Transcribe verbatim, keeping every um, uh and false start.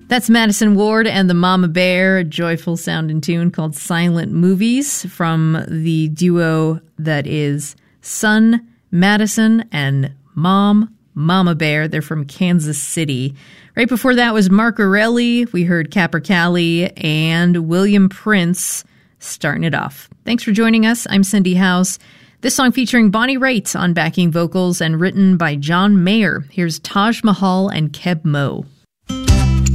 That's Madison Ward and the Mama Bear, a joyful sound and tune called Silent Movies from the duo that is Son Madison and Mom Mama Bear. They're from Kansas City. Right before that was Mark Orelli. We heard Capercaillie and William Prince starting it off. Thanks for joining us. I'm Cindy House. This song featuring Bonnie Raitt on backing vocals and written by John Mayer. Here's Taj Mahal and Keb Mo.